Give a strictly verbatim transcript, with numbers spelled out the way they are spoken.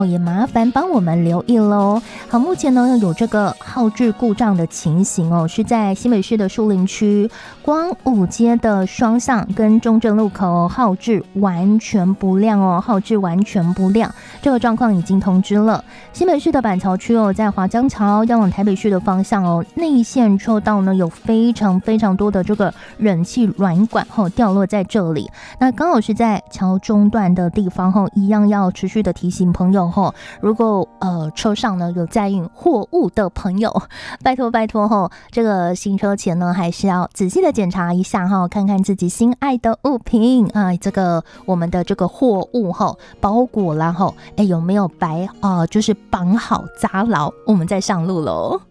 也麻烦帮我们留意喽。好，目前呢有这个号志故障的情形哦，是在新北市的树林区光武街的双向跟中正路口号志完全不亮哦，号志完全不亮，这个状况已经通知了。新北市的板桥区哦，在华江桥要往台北市的方向哦，内线车道呢有非常非常多的这个冷气软管哦掉落在这里，那刚好是在桥中段的地方哦，一样要持续的提醒朋友哦，如果呃车上呢有载运货物的朋友，拜托拜托吼，这个行车前呢还是要仔细的检查一下哈，看看自己心爱的物品啊，这个我们的这个货物哈包裹啦吼，哎有没有摆啊、呃，就是绑好扎牢，我们再上路喽。